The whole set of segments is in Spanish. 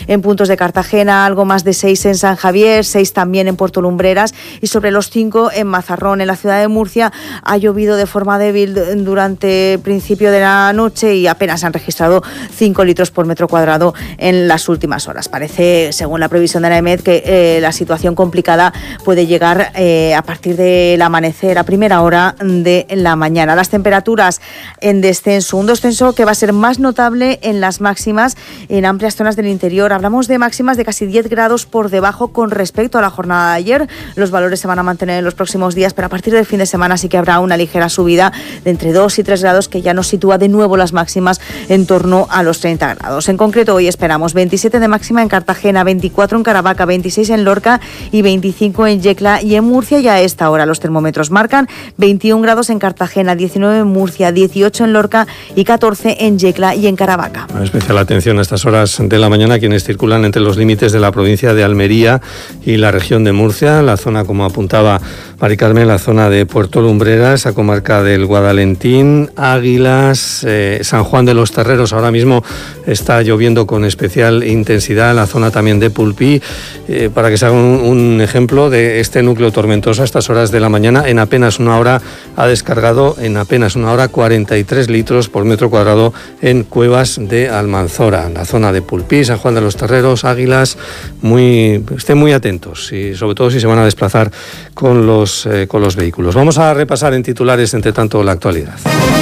en puntos de Cartagena, algo más de 6 en San Javier, 6 también en Puerto Lumbreras y sobre los 5 en Mazarrón. En la ciudad de Murcia ha llovido de forma débil durante el principio de la noche y apenas han registrado 5 litros por metro cuadrado en las últimas horas. Parece, según la previsión de la EMET, que la situación complicada puede llegar a partir del amanecer, a primera hora de la mañana. Las temperaturas en descenso, un descenso que va a ser más notable en las máximas en amplias zonas del interior. Hablamos de máximas de casi 10 grados por debajo con respecto a la jornada de ayer. Los valores se van a mantener en los próximos días, pero a partir del fin de semana sí que habrá una ligera subida de entre 2 y 3 grados que ya nos sitúa de nuevo las máximas en torno a los 30 grados. En concreto, hoy esperamos 27 de máxima en Cartagena, 24 en Caravaca, 26 en Lorca y 25 en Yecla y en Murcia. Ya a esta hora los termómetros marcan 21 grados en Cartagena, 19 en Murcia, 18 en Lorca y 14 en Yecla y en Caravaca. Especial atención a estas horas de la mañana quienes circulan entre los límites de la provincia de Almería y la región de Murcia, la zona, como apuntaba Mari Carmen, la zona de Puerto Lumbreras, esa comarca del Guadalentín, Águilas, San Juan de los Terreros. Ahora mismo está lloviendo con especial intensidad, la zona también de Pulpí. Para que se haga un ejemplo de este núcleo tormentoso a estas horas de la mañana, en apenas una hora ha descargado 43 litros por metro cuadrado en Cuevas de Almanzora, la zona de Pulpí, San Juan de los Terreros, Águilas. Estén muy atentos y sobre todo si se van a desplazar con los vehículos. Vamos a repasar en titulares, entre tanto, la actualidad.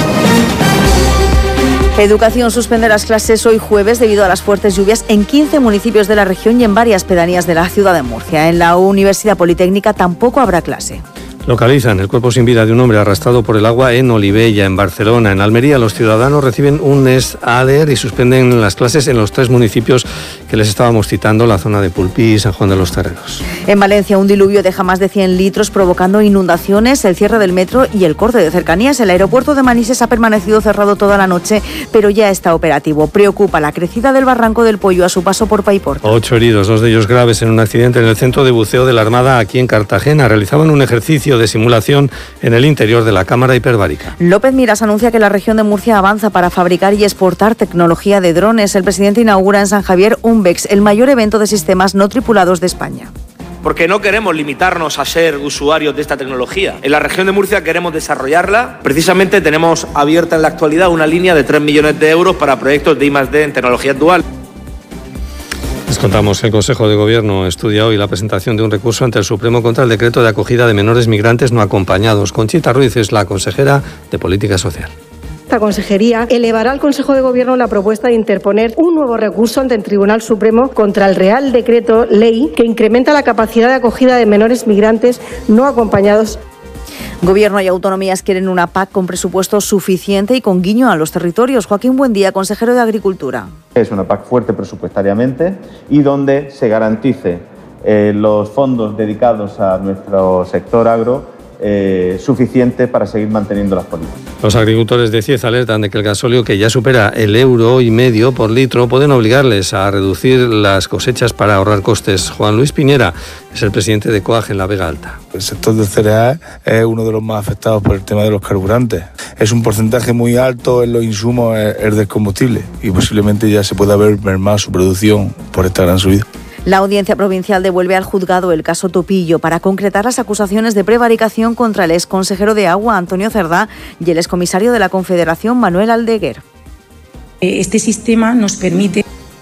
Educación suspende las clases hoy jueves debido a las fuertes lluvias en 15 municipios de la región y en varias pedanías de la ciudad de Murcia. En la Universidad Politécnica tampoco habrá clase. Localizan el cuerpo sin vida de un hombre arrastrado por el agua en Olivella, en Barcelona. En Almería, los ciudadanos reciben un Next Alert y suspenden las clases en los 3 municipios que les estábamos citando, la zona de Pulpí y San Juan de los Terreros. En Valencia, un diluvio deja más de 100 litros provocando inundaciones, el cierre del metro y el corte de cercanías. El aeropuerto de Manises ha permanecido cerrado toda la noche, pero ya está operativo. Preocupa la crecida del barranco del Pollo a su paso por Paiporta. 8 heridos, 2 de ellos graves en un accidente en el centro de buceo de la Armada aquí en Cartagena. Realizaban un ejercicio de simulación en el interior de la cámara hiperbárica. López Miras anuncia que la región de Murcia avanza para fabricar y exportar tecnología de drones. El presidente inaugura en San Javier UNBEX, el mayor evento de sistemas no tripulados de España. Porque no queremos limitarnos a ser usuarios de esta tecnología. En la región de Murcia queremos desarrollarla. Precisamente tenemos abierta en la actualidad una línea de 3 millones de euros para proyectos de I+D en tecnología dual. Les contamos que el Consejo de Gobierno estudia hoy la presentación de un recurso ante el Supremo contra el decreto de acogida de menores migrantes no acompañados. Conchita Ruiz es la consejera de Política Social. Esta consejería elevará al Consejo de Gobierno la propuesta de interponer un nuevo recurso ante el Tribunal Supremo contra el Real Decreto Ley que incrementa la capacidad de acogida de menores migrantes no acompañados. Gobierno y autonomías quieren una PAC con presupuesto suficiente y con guiño a los territorios. Joaquín Buendía, consejero de Agricultura. Es una PAC fuerte presupuestariamente y donde se garantice los fondos dedicados a nuestro sector agro suficiente para seguir manteniendo las políticas. Los agricultores de Ciez alertan de que el gasóleo, que ya supera el €1,50 por litro, pueden obligarles a reducir las cosechas para ahorrar costes. Juan Luis Piñera es el presidente de COAG en la Vega Alta. El sector del cereal es uno de los más afectados por el tema de los carburantes. Es un porcentaje muy alto en los insumos, el del combustible, y posiblemente ya se pueda ver mermada su producción por esta gran subida. La Audiencia Provincial devuelve al juzgado el caso Topillo para concretar las acusaciones de prevaricación contra el exconsejero de Agua, Antonio Cerdá, y el excomisario de la Confederación, Manuel Aldeguer. Este sistema nos permite...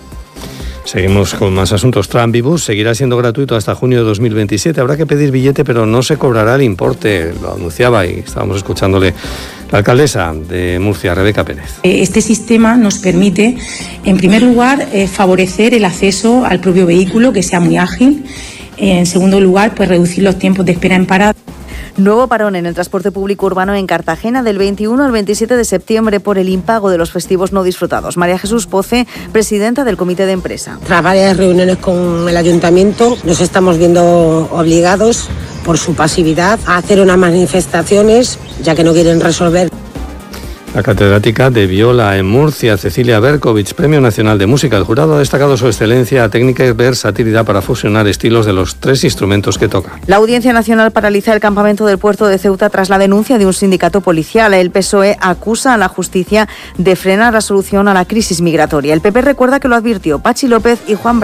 Seguimos con más asuntos. Trambibus seguirá siendo gratuito hasta junio de 2027. Habrá que pedir billete, pero no se cobrará el importe. Lo anunciaba y estábamos escuchándole la alcaldesa de Murcia, Rebeca Pérez. Este sistema nos permite, en primer lugar, favorecer el acceso al propio vehículo, que sea muy ágil. En segundo lugar, pues reducir los tiempos de espera en parada. Nuevo parón en el transporte público urbano en Cartagena del 21 al 27 de septiembre por el impago de los festivos no disfrutados. María Jesús Poce, presidenta del comité de empresa. Tras varias reuniones con el ayuntamiento, nos estamos viendo obligados por su pasividad a hacer unas manifestaciones, ya que no quieren resolver. La catedrática de viola en Murcia, Cecilia Berkovich, Premio Nacional de Música. El jurado ha destacado su excelencia técnica y versatilidad para fusionar estilos de los 3 instrumentos que toca. La Audiencia Nacional paraliza el campamento del puerto de Ceuta tras la denuncia de un sindicato policial. El PSOE acusa a la justicia de frenar la solución a la crisis migratoria. El PP recuerda que lo advirtió Pachi López y Juan